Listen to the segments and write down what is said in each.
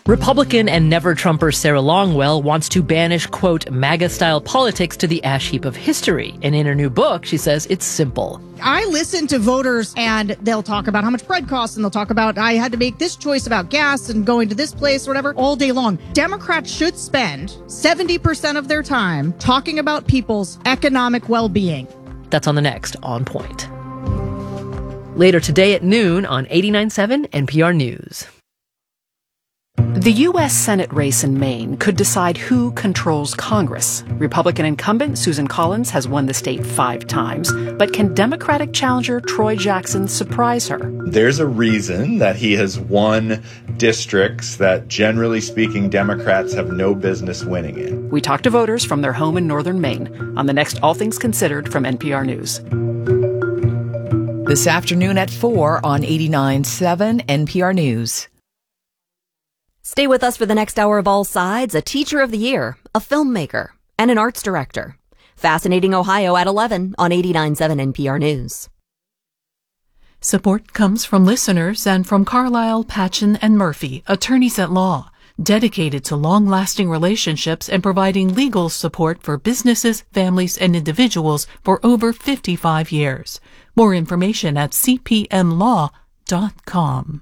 Republican and never-Trumper Sarah Longwell wants to banish, quote, MAGA-style politics to the ash heap of history. And in her new book, she says it's simple. I listen to voters and they'll talk about how much bread costs and they'll talk about I had to make this choice about gas and going to this place or whatever all day long. Democrats should spend 70% of their time talking about people's economic well-being. That's on the next On Point. Later today at noon on 89.7 NPR News. The U.S. Senate race in Maine could decide who controls Congress. Republican incumbent Susan Collins has won the state 5 times, but can Democratic challenger Troy Jackson surprise her? There's a reason that he has won districts that, generally speaking, Democrats have no business winning in. We talked to voters from their home in northern Maine on the next All Things Considered from NPR News. This afternoon at 4 on 89.7 NPR News. Stay with us for the next hour of All Sides, a teacher of the year, a filmmaker, and an arts director. Fascinating Ohio at 11 on 89.7 NPR News. Support comes from listeners and from Carlisle, Patchen, and Murphy, attorneys at law, dedicated to long-lasting relationships and providing legal support for businesses, families, and individuals for over 55 years. More information at cpmlaw.com.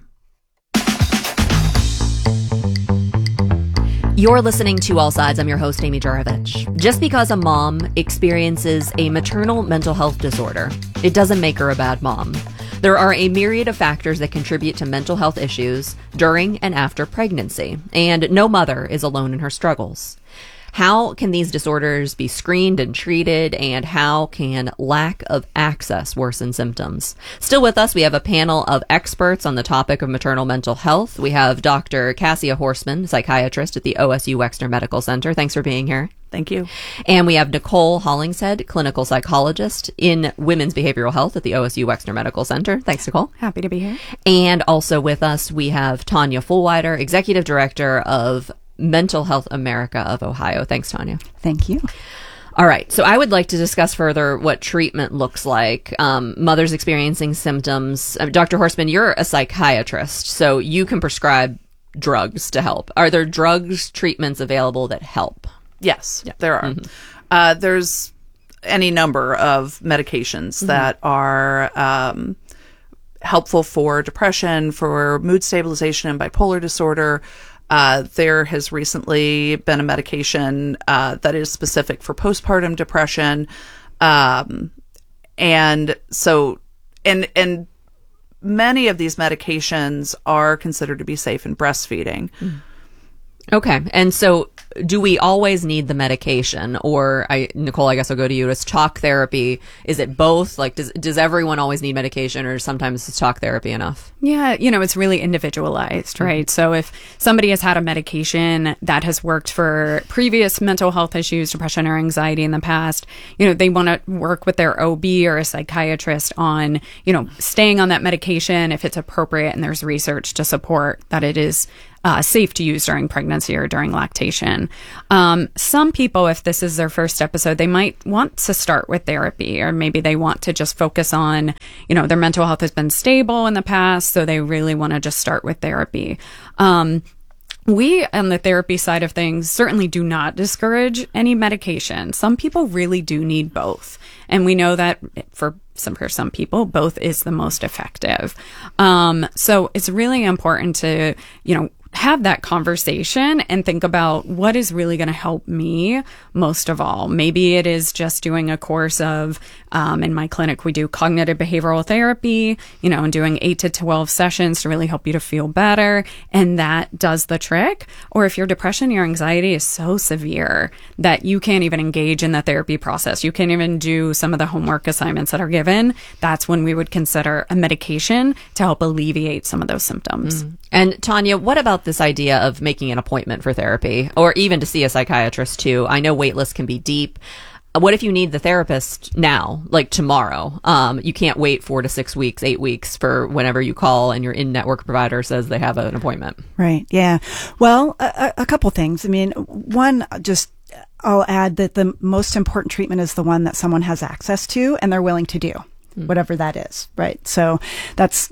You're listening to All Sides. I'm your host, Amy Jurovich. Just because a mom experiences a maternal mental health disorder, it doesn't make her a bad mom. There are a myriad of factors that contribute to mental health issues during and after pregnancy, and no mother is alone in her struggles. How can these disorders be screened and treated, and how can lack of access worsen symptoms? Still with us, we have a panel of experts on the topic of maternal mental health. We have Dr. Cassia Horstman, psychiatrist at the OSU Wexner Medical Center. Thanks for being here. Thank you. And we have Nicole Hollingshead, clinical psychologist in women's behavioral health at the OSU Wexner Medical Center. Thanks, Nicole. Happy to be here. And also with us, we have Tanya Fullwider, executive director of Mental Health America of Ohio. Thanks, Tanya. Thank you. All right. So I would like to discuss further what treatment looks like. Mothers experiencing symptoms. Dr. Horstman, you're a psychiatrist, so you can prescribe drugs to help. Are there drugs, treatments available that help? Yes, there are. Mm-hmm. There's any number of medications that are helpful for depression, for mood stabilization and bipolar disorder. There has recently been a medication that is specific for postpartum depression. And many of these medications are considered to be safe in breastfeeding. Okay. And so do we always need the medication? Or, Nicole, I guess I'll go to you. Is talk therapy, is it both? Like, does everyone always need medication, or sometimes is talk therapy enough? Yeah, it's really individualized, right? So if somebody has had a medication that has worked for previous mental health issues, depression or anxiety in the past, they want to work with their OB or a psychiatrist on, staying on that medication if it's appropriate, and there's research to support that it is safe to use during pregnancy or during lactation. Some people, if this is their first episode, they might want to start with therapy, or maybe they want to just focus on, their mental health has been stable in the past, so they really want to just start with therapy. We, on the therapy side of things, certainly do not discourage any medication. Some people really do need both. And we know that for some people, both is the most effective. So it's really important to, have that conversation and think about what is really going to help me most of all. Maybe it is just doing a course of, in my clinic, we do cognitive behavioral therapy, and doing 8 to 12 sessions to really help you to feel better. And that does the trick. Or if your depression, your anxiety is so severe that you can't even engage in the therapy process, you can't even do some of the homework assignments that are given, that's when we would consider a medication to help alleviate some of those symptoms. And Tanya, what about this idea of making an appointment for therapy, or even to see a psychiatrist too? I know wait lists can be deep. What if you need the therapist now, like tomorrow? You can't wait 4 to 6 weeks, 8 weeks for whenever you call and your in-network provider says they have an appointment. Right. Yeah. Well, a couple things. I mean, one, I'll add that the most important treatment is the one that someone has access to and they're willing to do, whatever that is. Right. So that's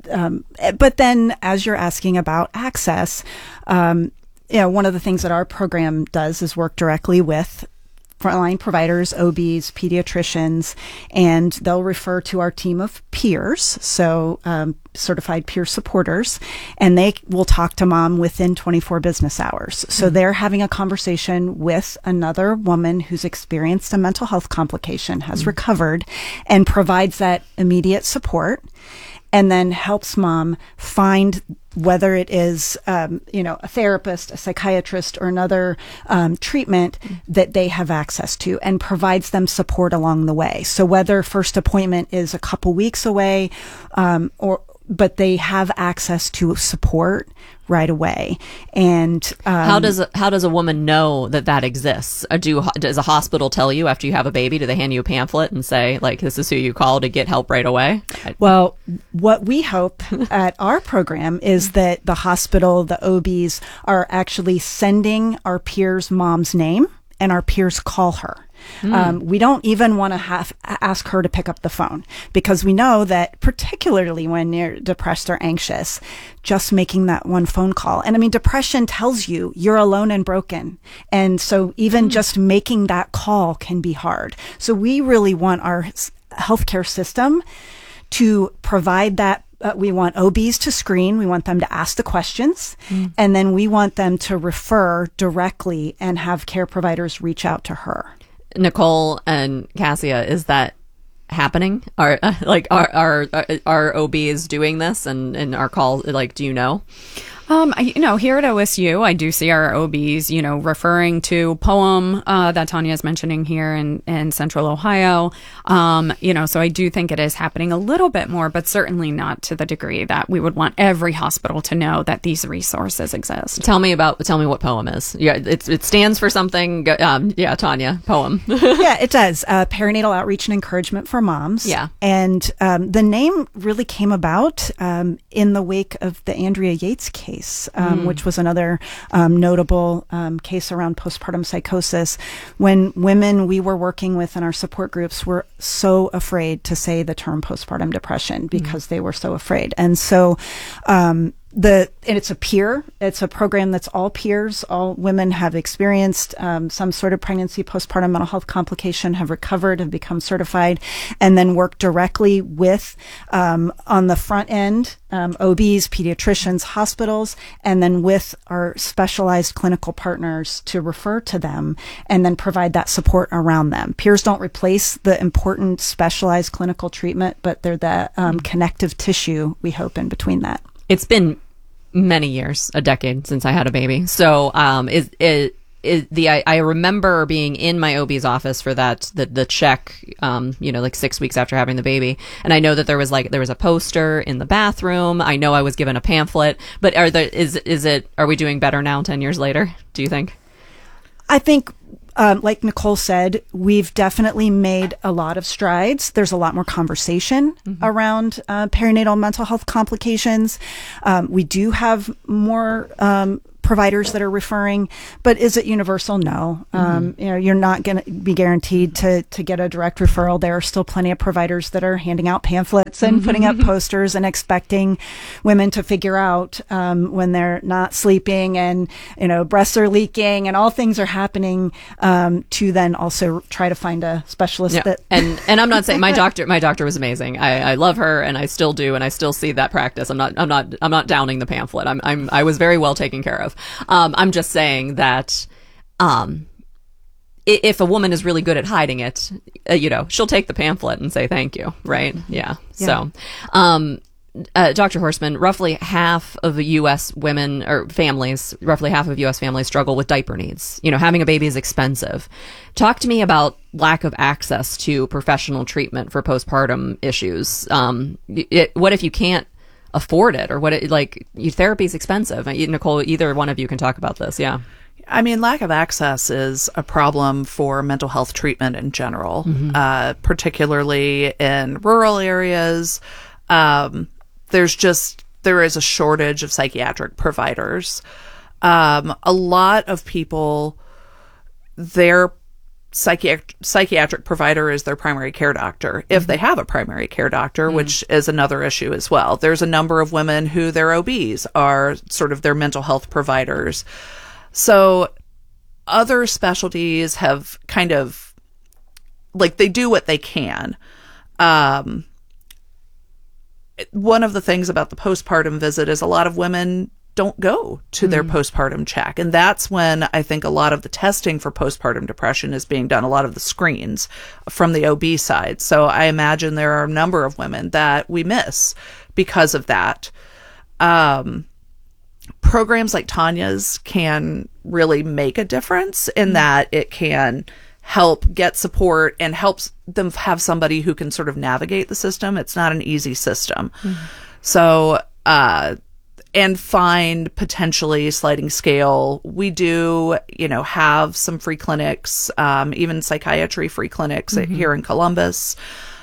but then as you're asking about access, one of the things that our program does is work directly with frontline providers, OBs, pediatricians, and they'll refer to our team of peers, so certified peer supporters, and they will talk to mom within 24 business hours. So they're having a conversation with another woman who's experienced a mental health complication, has recovered, and provides that immediate support, and then helps mom find whether it is, a therapist, a psychiatrist, or another treatment that they have access to, and provides them support along the way. So whether first appointment is a couple weeks away, but they have access to support right away. And how does a woman know that exists? Does a hospital tell you after you have a baby? Do they hand you a pamphlet and say, like, this is who you call to get help right away? Well, what we hope at our program is that the hospital, the OBs, are actually sending our peers' mom's name, and our peers call her. We don't even want to ask her to pick up the phone, because we know that particularly when you're depressed or anxious, just making that one phone call. And I mean, depression tells you you're alone and broken. And so even just making that call can be hard. So we really want our healthcare system to provide that. We want OBs to screen. We want them to ask the questions. And then we want them to refer directly and have care providers reach out to her. Nicole and Cassia, is that happening? Are OBs doing this and our call, like, do you know? Here at OSU, I do see our OBs, referring to Poem that Tanya is mentioning here in Central Ohio. So I do think it is happening a little bit more, but certainly not to the degree that we would want every hospital to know that these resources exist. Tell me what Poem is. Yeah, it stands for something. Tanya, Poem. Yeah, it does. Perinatal Outreach and Encouragement for Moms. Yeah. And the name really came about in the wake of the Andrea Yates case. Which was another notable case around postpartum psychosis, when women we were working with in our support groups were so afraid to say the term postpartum depression because they were so afraid. And so it's a program that's all peers. All women have experienced some sort of pregnancy, postpartum mental health complication, have recovered, have become certified, and then work directly with, on the front end, OBs, pediatricians, hospitals, and then with our specialized clinical partners to refer to them and then provide that support around them. Peers don't replace the important specialized clinical treatment, but they're the connective tissue, we hope, in between that. It's been many years, a decade since I had a baby. So, I remember being in my OB's office for the check, 6 weeks after having the baby. And I know that there was a poster in the bathroom. I know I was given a pamphlet, but are we doing better now 10 years later? Do you think? I think, like Nicole said, we've definitely made a lot of strides. There's a lot more conversation around perinatal mental health complications. We do have more providers that are referring, but is it universal? No. You're not going to be guaranteed to get a direct referral. There are still plenty of providers that are handing out pamphlets and putting up posters and expecting women to figure out when they're not sleeping and, breasts are leaking and all things are happening, to then also try to find a specialist. Yeah. And I'm not saying my doctor was amazing. I love her and I still do. And I still see that practice. I'm not downing the pamphlet. I was very well taken care of. I'm just saying that if a woman is really good at hiding it, she'll take the pamphlet and say thank you, right? Yeah. So, Dr. Horstman, roughly half of U.S. women or families, roughly half of U.S. families struggle with diaper needs. Having a baby is expensive. Talk to me about lack of access to professional treatment for postpartum issues. What if you can't afford it, or therapy is expensive? Nicole, either one of you can talk about this. Yeah. I mean, lack of access is a problem for mental health treatment in general, particularly in rural areas. There is a shortage of psychiatric providers. A lot of people, their psychiatric provider is their primary care doctor, if they have a primary care doctor, which is another issue as well. There's a number of women who their OBs are sort of their mental health providers. So other specialties have kind of, like, they do what they can. One of the things about the postpartum visit is a lot of women don't go to their postpartum check. And that's when I think a lot of the testing for postpartum depression is being done, a lot of the screens from the OB side. So I imagine there are a number of women that we miss because of that. Programs like Tanya's can really make a difference in that it can help get support and helps them have somebody who can sort of navigate the system. It's not an easy system. So, and find potentially sliding scale. We do, have some free clinics, even psychiatry free clinics here in Columbus.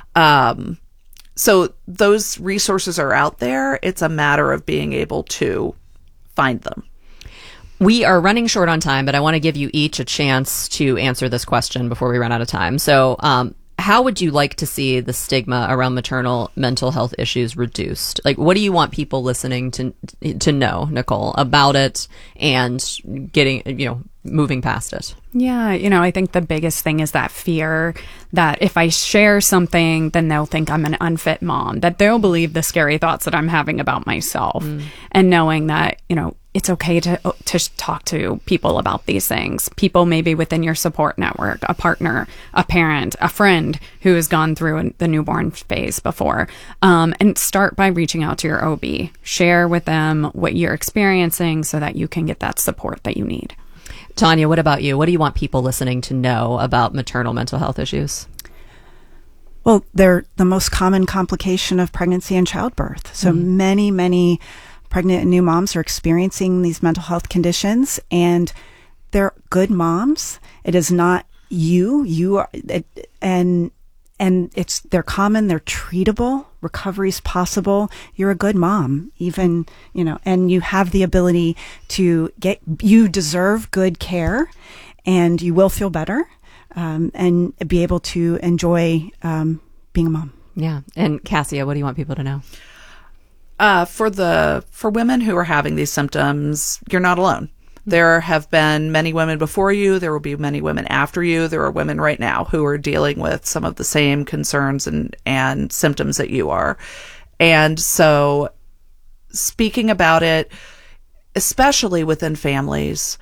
So those resources are out there. It's a matter of being able to find them. We are running short on time, but I want to give you each a chance to answer this question before we run out of time. So, how would you like to see the stigma around maternal mental health issues reduced? Like, what do you want people listening to know, Nicole, about it and getting, moving past it? Yeah, I think the biggest thing is that fear that if I share something, then they'll think I'm an unfit mom, that they'll believe the scary thoughts that I'm having about myself. And knowing that, it's okay to talk to people about these things. People maybe within your support network, a partner, a parent, a friend who has gone through the newborn phase before. And start by reaching out to your OB. Share with them what you're experiencing so that you can get that support that you need. Tanya, what about you? What do you want people listening to know about maternal mental health issues? Well, they're the most common complication of pregnancy and childbirth. So many pregnant and new moms are experiencing these mental health conditions, and they're good moms. It is not you are, and they're common, they're treatable, recovery's possible. You're a good mom, even, and you have the ability to you deserve good care, and you will feel better, and be able to enjoy, being a mom. Yeah. And Cassia, what do you want people to know? For women who are having these symptoms, you're not alone. There have been many women before you. There will be many women after you. There are women right now who are dealing with some of the same concerns and symptoms that you are. And so speaking about it, especially within families,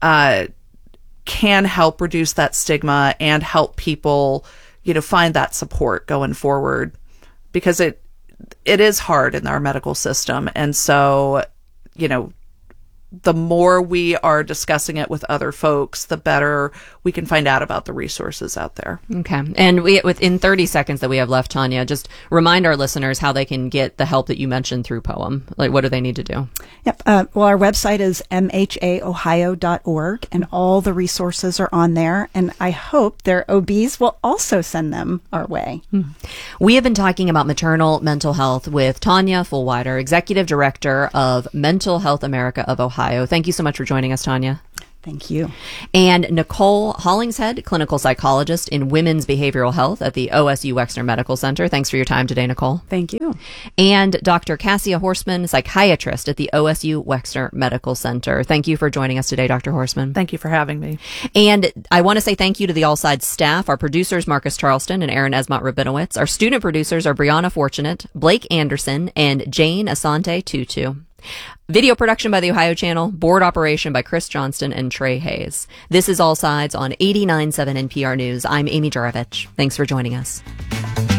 can help reduce that stigma and help people, find that support going forward, because it is hard in our medical system. And so, the more we are discussing it with other folks, the better we can find out about the resources out there. Okay. And within 30 seconds that we have left, Tanya, just remind our listeners how they can get the help that you mentioned through POEM. Like, what do they need to do? Yep. Well, our website is mhaohio.org, and all the resources are on there. And I hope their OBs will also send them our way. We have been talking about maternal mental health with Tanya Fullwider, Executive Director of Mental Health America of Ohio. Thank you so much for joining us, Tanya. Thank you. And Nicole Hollingshead, clinical psychologist in women's behavioral health at the OSU Wexner Medical Center. Thanks for your time today, Nicole. Thank you. And Dr. Cassia Horseman, psychiatrist at the OSU Wexner Medical Center. Thank you for joining us today, Dr. Horseman. Thank you for having me. And I want to say thank you to the All Sides staff, our producers, Marcus Charleston and Aaron Esmont-Rabinowitz. Our student producers are Brianna Fortunate, Blake Anderson, and Jane Asante Tutu. Video production by the Ohio Channel, board operation by Chris Johnston and Trey Hayes. This is All Sides on 89.7 NPR News. I'm Amy Juravich. Thanks for joining us.